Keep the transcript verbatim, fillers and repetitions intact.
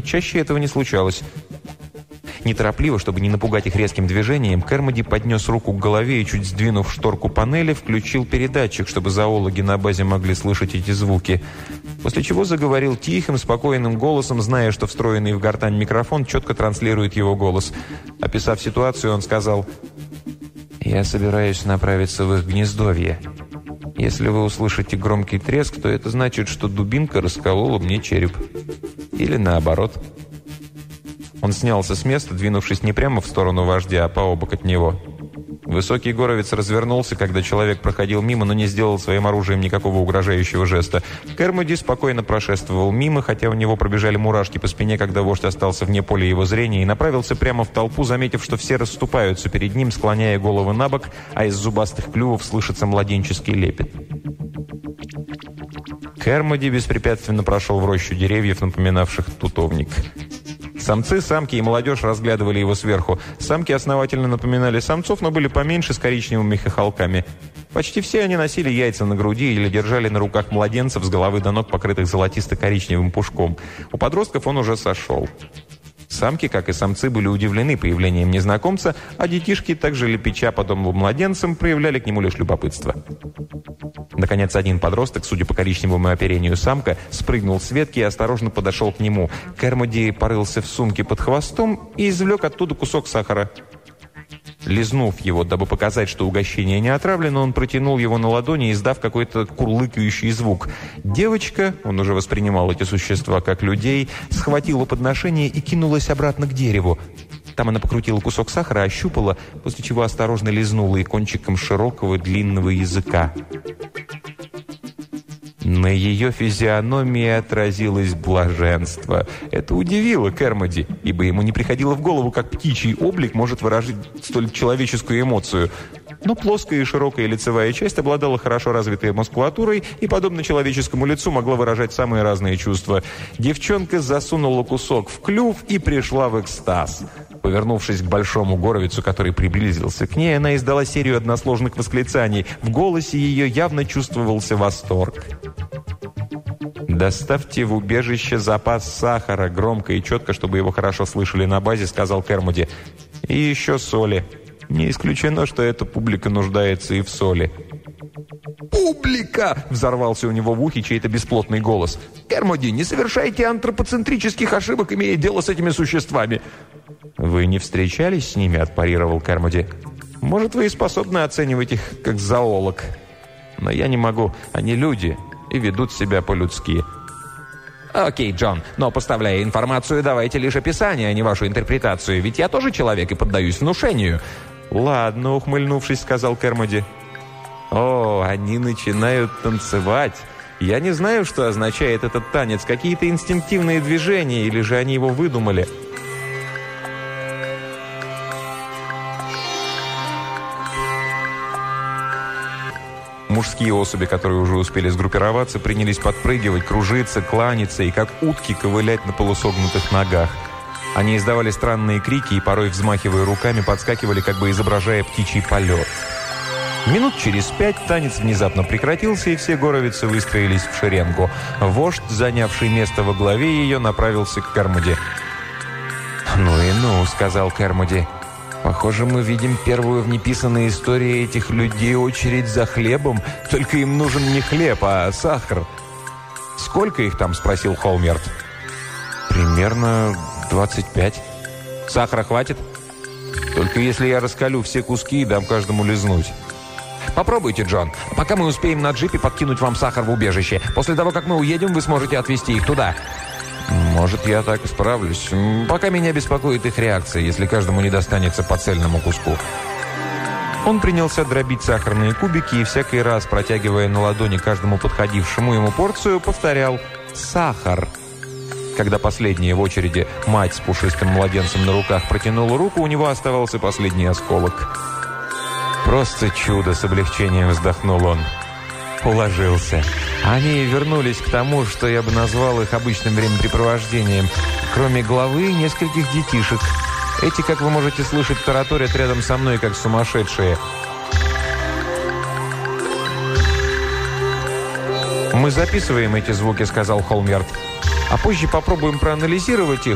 чаще этого не случалось. Неторопливо, чтобы не напугать их резким движением, Кермоди поднес руку к голове и, чуть сдвинув шторку панели, включил передатчик, чтобы зоологи на базе могли слышать эти звуки. После чего заговорил тихим, спокойным голосом, зная, что встроенный в гортань микрофон четко транслирует его голос. Описав ситуацию, он сказал: «Я собираюсь направиться в их гнездовье. Если вы услышите громкий треск, то это значит, что дубинка расколола мне череп. Или наоборот». Он снялся с места, двинувшись не прямо в сторону вождя, а пообок от него. Высокий горовец развернулся, когда человек проходил мимо, но не сделал своим оружием никакого угрожающего жеста. Кермоди спокойно прошествовал мимо, хотя у него пробежали мурашки по спине, когда вождь остался вне поля его зрения, и направился прямо в толпу, заметив, что все расступаются перед ним, склоняя головы на бок, а из зубастых клювов слышится младенческий лепет. Кермоди беспрепятственно прошел в рощу деревьев, напоминавших тутовник. Самцы, самки и молодежь разглядывали его сверху. Самки основательно напоминали самцов, но были поменьше, с коричневыми хохолками. Почти все они носили яйца на груди или держали на руках младенцев с головы до ног, покрытых золотисто-коричневым пушком. У подростков он уже сошел. Самки, как и самцы, были удивлены появлением незнакомца, а детишки, также лепеча подобным младенцам, проявляли к нему лишь любопытство. Наконец, один подросток, судя по коричневому оперению самка, спрыгнул с ветки и осторожно подошел к нему. Кермоди порылся в сумке под хвостом и извлек оттуда кусок сахара. Лизнув его, дабы показать, что угощение не отравлено, он протянул его на ладони, издав какой-то курлыкающий звук. Девочка, он уже воспринимал эти существа как людей, схватила подношение и кинулась обратно к дереву. Там она покрутила кусок сахара, ощупала, после чего осторожно лизнула и кончиком широкого длинного языка. На ее физиономии отразилось блаженство. Это удивило Кермоди, ибо ему не приходило в голову, как птичий облик может выражать столь человеческую эмоцию. Но плоская и широкая лицевая часть обладала хорошо развитой мускулатурой и, подобно человеческому лицу, могла выражать самые разные чувства. Девчонка засунула кусок в клюв и пришла в экстаз. Повернувшись к большому горовицу, который приблизился к ней, она издала серию односложных восклицаний. В голосе ее явно чувствовался восторг. «Доставьте в убежище запас сахара», громко и четко, чтобы его хорошо слышали на базе, сказал Кермоди. «И еще соли. Не исключено, что эта публика нуждается и в соли». «Публика!» – взорвался у него в ухе чей-то бесплотный голос. «Кермоди, не совершайте антропоцентрических ошибок, имея дело с этими существами!» «Вы не встречались с ними?» – отпарировал Кермоди. «Может, вы и способны оценивать их как зоолог. Но я не могу. Они люди и ведут себя по-людски». «Окей, Джон, но поставляя информацию, давайте лишь описание, а не вашу интерпретацию, ведь я тоже человек и поддаюсь внушению». «Ладно», – ухмыльнувшись, сказал Кермоди. «О, они начинают танцевать. Я не знаю, что означает этот танец, какие-то инстинктивные движения, или же они его выдумали». Мужские особи, которые уже успели сгруппироваться, принялись подпрыгивать, кружиться, кланяться и как утки ковылять на полусогнутых ногах. Они издавали странные крики и, порой взмахивая руками, подскакивали, как бы изображая птичий полет. Минут через пять танец внезапно прекратился, и все горовицы выстроились в шеренгу. Вождь, занявший место во главе ее, направился к Кермоди. «Ну и ну», — сказал Кермоди. «Похоже, мы видим первую в неписанной истории этих людей очередь за хлебом. Только им нужен не хлеб, а сахар». «Сколько их там?» – спросил Холмьярд. «Примерно двадцать пять». «Сахара хватит?» «Только если я раскалю все куски и дам каждому лизнуть». «Попробуйте, Джон. Пока мы успеем на джипе подкинуть вам сахар в убежище. После того, как мы уедем, вы сможете отвезти их туда». «Может, я так и справлюсь. Пока меня беспокоит их реакция, если каждому не достанется по цельному куску». Он принялся дробить сахарные кубики и всякий раз, протягивая на ладони каждому подходившему ему порцию, повторял «сахар». Когда последняя в очереди мать с пушистым младенцем на руках протянула руку, у него оставался последний осколок. «Просто чудо!» — с облегчением вздохнул он. Уложился. Они вернулись к тому, что я бы назвал их обычным времяпрепровождением. Кроме главы, нескольких детишек. Эти, как вы можете слышать, тараторят рядом со мной, как сумасшедшие. «Мы записываем эти звуки», — сказал Холмьярд. «А позже попробуем проанализировать их